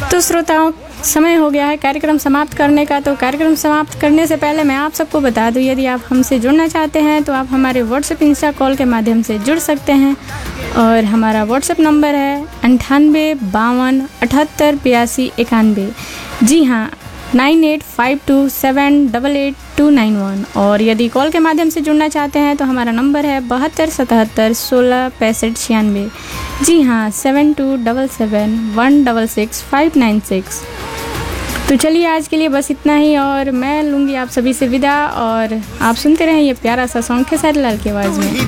तो श्रोताओं, समय हो गया है कार्यक्रम समाप्त करने का। तो कार्यक्रम समाप्त करने से पहले मैं आप सबको बता दूं, यदि आप हमसे जुड़ना चाहते हैं तो आप हमारे व्हाट्सएप इंस्टा कॉल के माध्यम से जुड़ सकते हैं। और हमारा व्हाट्सएप नंबर है 98 52 78 82 91। जी हाँ, 9852788291। और यदि कॉल के माध्यम से जुड़ना चाहते हैं तो हमारा नंबर है 72 77 16 65 96। जी हाँ, 7277 166 596। तो चलिए आज के लिए बस इतना ही, और मैं लूँगी आप सभी से विदा। और आप सुनते रहें ये प्यारा सा सॉन्ग खेसारी लाल की आवाज़ में।